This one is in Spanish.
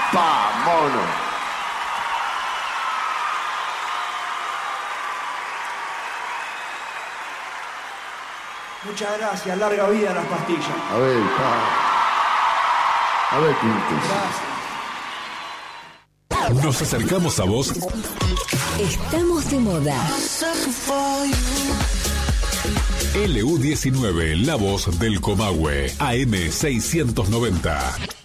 Pa, mono. Muchas gracias, larga vida a las pastillas. A ver, Pintus. Gracias. Nos acercamos a vos. Estamos de moda. LU19, la voz del Comahue, AM 690.